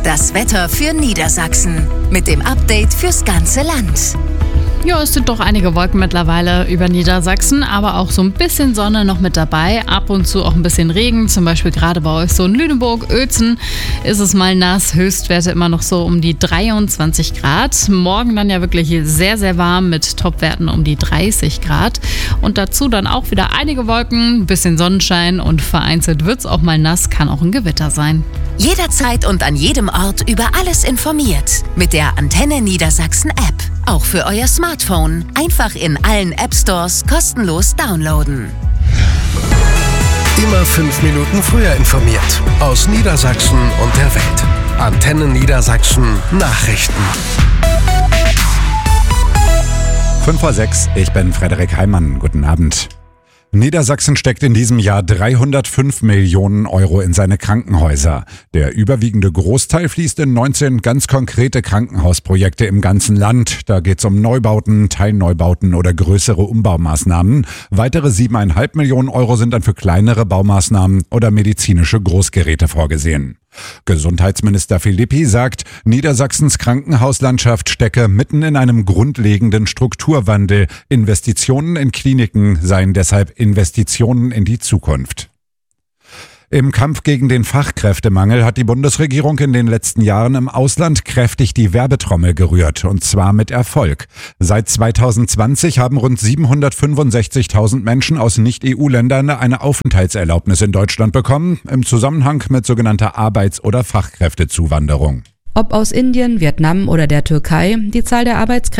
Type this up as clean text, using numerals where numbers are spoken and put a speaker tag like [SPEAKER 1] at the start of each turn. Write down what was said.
[SPEAKER 1] Das Wetter für Niedersachsen mit dem Update fürs ganze Land.
[SPEAKER 2] Ja, es sind doch einige Wolken mittlerweile über Niedersachsen, aber auch so ein bisschen Sonne noch mit dabei. Ab und zu auch ein bisschen Regen, zum Beispiel gerade bei euch so in Lüneburg, Uelzen ist es mal nass. Höchstwerte immer noch so um die 23 Grad. Morgen dann ja wirklich sehr, sehr warm mit Topwerten um die 30 Grad. Und dazu dann auch wieder einige Wolken, ein bisschen Sonnenschein und vereinzelt wird es auch mal nass, kann auch ein Gewitter sein.
[SPEAKER 1] Jederzeit und an jedem Ort über alles informiert. Mit der Antenne Niedersachsen App. Auch für euer Smartphone. Einfach in allen App-Stores kostenlos downloaden.
[SPEAKER 3] Immer 5 Minuten früher informiert. Aus Niedersachsen und der Welt. Antenne Niedersachsen Nachrichten.
[SPEAKER 4] 5:06 Uhr, ich bin Frederik Heimann. Guten Abend. Niedersachsen steckt in diesem Jahr 305 Millionen Euro in seine Krankenhäuser. Der überwiegende Großteil fließt in 19 ganz konkrete Krankenhausprojekte im ganzen Land. Da geht es um Neubauten, Teilneubauten oder größere Umbaumaßnahmen. Weitere 7,5 Millionen Euro sind dann für kleinere Baumaßnahmen oder medizinische Großgeräte vorgesehen. Gesundheitsminister Philippi sagt, Niedersachsens Krankenhauslandschaft stecke mitten in einem grundlegenden Strukturwandel. Investitionen in Kliniken seien deshalb Investitionen in die Zukunft. Im Kampf gegen den Fachkräftemangel hat die Bundesregierung in den letzten Jahren im Ausland kräftig die Werbetrommel gerührt, und zwar mit Erfolg. Seit 2020 haben rund 765.000 Menschen aus Nicht-EU-Ländern eine Aufenthaltserlaubnis in Deutschland bekommen, im Zusammenhang mit sogenannter Arbeits- oder Fachkräftezuwanderung.
[SPEAKER 5] Ob aus Indien, Vietnam oder der Türkei, die Zahl der Arbeitskräfte